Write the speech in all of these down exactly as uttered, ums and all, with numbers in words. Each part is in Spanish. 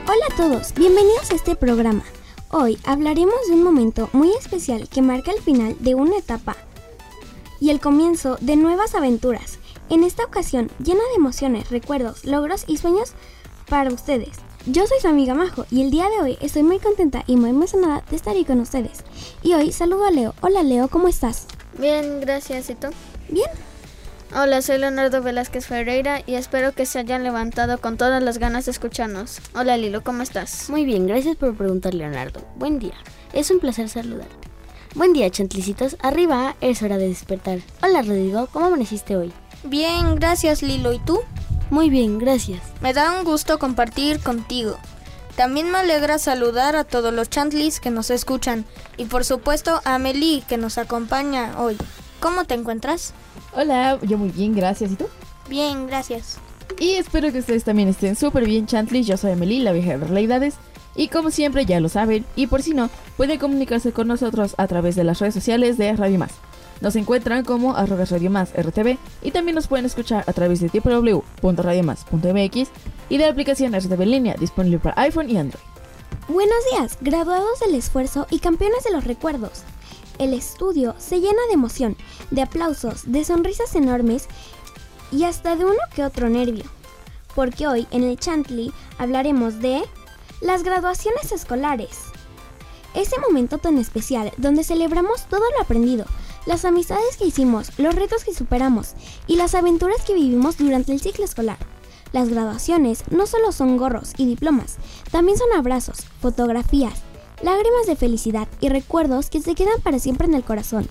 Hola a todos, bienvenidos a este programa. Hoy hablaremos de un momento muy especial que marca el final de una etapa y el comienzo de nuevas aventuras. En esta ocasión, llena de emociones, recuerdos, logros y sueños para ustedes. Yo soy su amiga Majo y el día de hoy estoy muy contenta y muy emocionada de estar ahí con ustedes. Y hoy saludo a Leo. Hola Leo, ¿cómo estás? Bien, gracias. ¿Y tú? Bien. Hola, soy Leonardo Velázquez Ferreira y espero que se hayan levantado con todas las ganas de escucharnos. Hola Lilo, ¿cómo estás? Muy bien, gracias por preguntar, Leonardo. Buen día, es un placer saludar. Buen día, chantlicitos, arriba, es hora de despertar. Hola Rodrigo, ¿cómo amaneciste hoy? Bien, gracias Lilo, ¿y tú? Muy bien, gracias. Me da un gusto compartir contigo. También me alegra saludar a todos los chantlis que nos escuchan y por supuesto a Amelie que nos acompaña hoy. ¿Cómo te encuentras? Hola, yo muy bien, gracias. ¿Y tú? Bien, gracias. Y espero que ustedes también estén súper bien, chantlis. Yo soy Amelie, la vieja de realidades. Y como siempre ya lo saben, y por si no, pueden comunicarse con nosotros a través de las redes sociales de Radio Más. Nos encuentran como arroba Radio Más R T V y también nos pueden escuchar a través de doble u doble u doble u punto radio más punto m x y de la aplicación R T V en línea disponible para iPhone y Android. Buenos días, graduados del esfuerzo y campeones de los recuerdos. El estudio se llena de emoción, de aplausos, de sonrisas enormes y hasta de uno que otro nervio. Porque hoy en el Chantli hablaremos de las graduaciones escolares. Ese momento tan especial donde celebramos todo lo aprendido, las amistades que hicimos, los retos que superamos y las aventuras que vivimos durante el ciclo escolar. Las graduaciones no solo son gorros y diplomas, también son abrazos, fotografías, lágrimas de felicidad y recuerdos que se quedan para siempre en el corazón.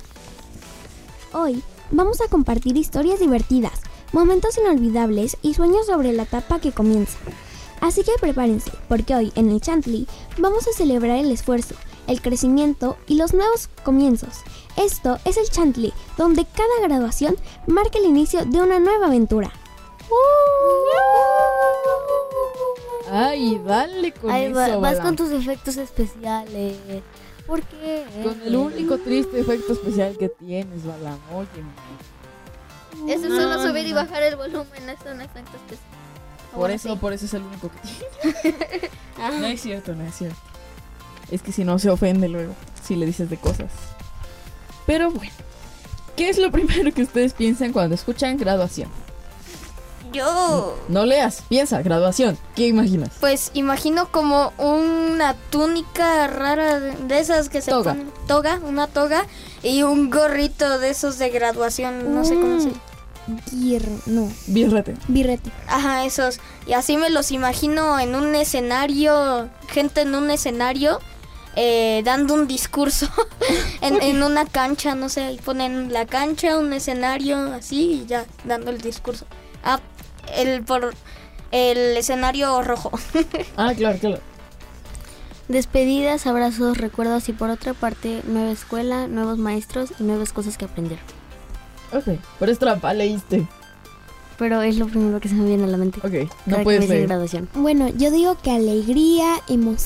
Hoy vamos a compartir historias divertidas, momentos inolvidables y sueños sobre la etapa que comienza. Así que prepárense, porque hoy en el Chantli vamos a celebrar el esfuerzo, el crecimiento y los nuevos comienzos. Esto es el Chantli, donde cada graduación marca el inicio de una nueva aventura. Ay, dale con Ahí eso, va, vas Balam. con tus efectos especiales. ¿Por qué? Con el único triste efecto especial que tienes, Balam. Óyeme. Eso es No, solo subir no, y no. bajar el volumen, eso no es efecto especial. Por Bueno, eso, sí. por eso es el único que tiene. No es cierto, no es cierto. Es que si no se ofende luego, si le dices de cosas. Pero bueno, ¿qué es lo primero que ustedes piensan cuando escuchan graduación? Yo... No leas, piensa, graduación. ¿Qué imaginas? Pues imagino como una túnica rara de, de esas que se Toga. ponen, toga, una toga y un gorrito de esos de graduación, no sé cómo se. Bir, no, Birrete. birrete. Ajá, esos. Y así me los imagino en un escenario, gente en un escenario eh, dando un discurso en, en una cancha, no sé, ahí ponen la cancha, un escenario así y ya dando el discurso. Ah, el por el escenario rojo. Ah, claro, claro. Despedidas, abrazos, recuerdos y por otra parte, nueva escuela, nuevos maestros y nuevas cosas que aprender. Ok, pero es trampa, leíste. Pero es lo primero que se me viene a la mente. Ok, Cada no que puedes me dice leer. graduación. Bueno, yo digo que alegría, emoción.